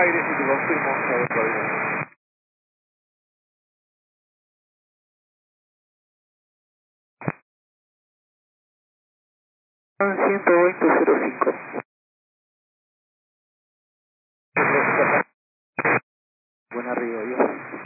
aire si te confirmo a otro avión. 120.05. Buen arriba, Dios.